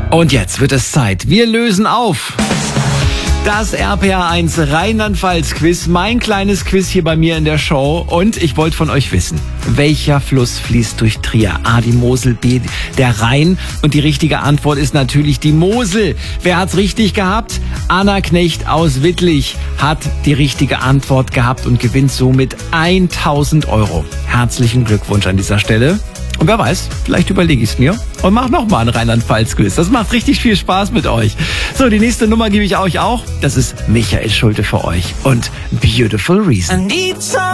Und jetzt wird es Zeit. Wir lösen auf. Das RPR1 Rheinland-Pfalz-Quiz, mein kleines Quiz hier bei mir in der Show. Und ich wollte von euch wissen, welcher Fluss fließt durch Trier? A, die Mosel, B, der Rhein. Und die richtige Antwort ist natürlich die Mosel. Wer hat's richtig gehabt? Anna Knecht aus Wittlich hat die richtige Antwort gehabt und gewinnt somit 1.000 €. Herzlichen Glückwunsch an dieser Stelle. Und wer weiß, vielleicht überlege ich es mir und mache nochmal ein Rheinland-Pfalz-Quiz. Das macht richtig viel Spaß mit euch. So, die nächste Nummer gebe ich euch auch. Das ist Michael Schulte für euch und Beautiful Reason.